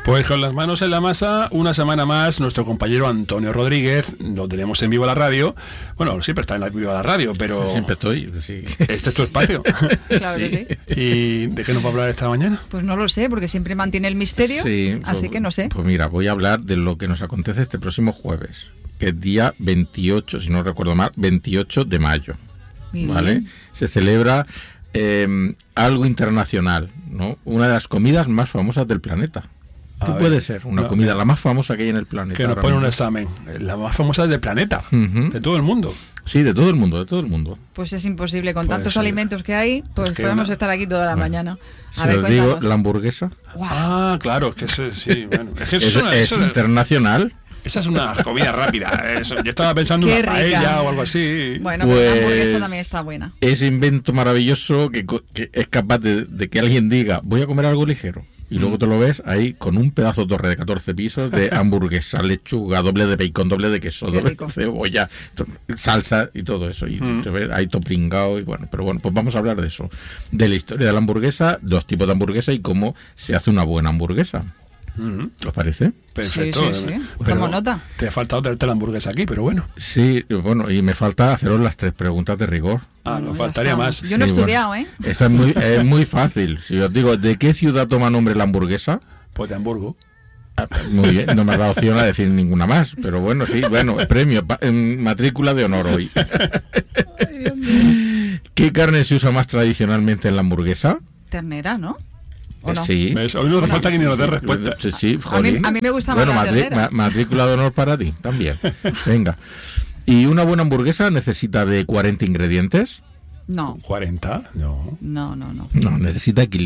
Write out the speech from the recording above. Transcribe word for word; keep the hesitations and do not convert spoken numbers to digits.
Pues con las manos en la masa, una semana más, nuestro compañero Antonio Rodríguez, lo tenemos en vivo a la radio. Bueno, siempre está en la vivo a la radio, pero... Siempre estoy, sí. Este es tu espacio. Claro que sí. ¿Y de qué nos va a hablar esta mañana? Pues no lo sé, porque siempre mantiene el misterio, sí, así pues, que no sé. Pues mira, voy a hablar de lo que nos acontece este próximo jueves, que es día veintiocho, si no recuerdo mal, veintiocho de mayo. Muy ¿vale? bien. Se celebra eh, algo internacional, ¿no? Una de las comidas más famosas del planeta. ¿Qué A puede ver, ser? Una no, comida, no. la más famosa que hay en el planeta. Que nos ahora pone un mismo. examen. La más famosa del planeta, Ujú. de todo el mundo. Sí, de todo el mundo, de todo el mundo. Pues es imposible, con Puede tantos ser. alimentos que hay, pues Es que podemos una- estar aquí toda la Bueno, mañana. A Si ver, os digo, cuéntanos. la hamburguesa Guau. Ah, claro, es que eso sí, bueno. Es que eso es, es una, es eso- internacional. esa es una comida rápida. Eso, yo estaba pensando en Qué una paella rica. o algo así. Bueno, pues la Pues- hamburguesa también está buena. Ese invento maravilloso que, co- que es capaz de, de que alguien diga, voy a comer algo ligero. Y luego te lo ves ahí con un pedazo de torre de catorce pisos de hamburguesa, lechuga, doble de bacon, doble de queso, Qué doble rico. de cebolla, to- salsa y todo eso. Y Mm. te ves ahí topringado y bueno, pero bueno, pues vamos a hablar de eso. De la historia de la hamburguesa, dos tipos de hamburguesa y cómo se hace una buena hamburguesa. Mm, ¿Os parece? perfecto. Sí, sí, sí. Pero Tomo nota. Te ha faltado traerte la hamburguesa aquí, pero bueno. Sí, bueno, y me falta haceros las tres preguntas de rigor. Ah, Bueno, nos ya faltaría está. más. Yo no he Sí, estudiado, bueno. ¿eh? Esa es muy, es muy fácil. Si os digo, ¿de qué ciudad toma nombre la hamburguesa? Pues de Hamburgo. Ah, muy bien, no me ha dado opción a decir ninguna más, pero bueno, sí, bueno, premio, pa- en matrícula de honor hoy. ¿Qué carne se usa más tradicionalmente en la hamburguesa? Ternera, ¿no? ¿O no? Sí. ¿Ves? Hoy no nos falta que ni nos dé Sí, respuesta. Sí, sí, A mí- jolín. a mí me gusta más bueno, la matri- ternera. ma- matrícula de honor para ti, también. Venga. ¿Y una buena hamburguesa necesita de cuarenta ingredientes? No, ¿cuarenta? No. no, no, no. No, necesita equilibrio.